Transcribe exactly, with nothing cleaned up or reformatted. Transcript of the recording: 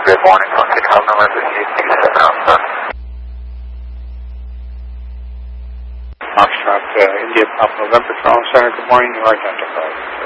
Good morning, Contact Call number two seven Alpha. Foxtrot, uh, India Pop November Phone Center, good morning, you are identified.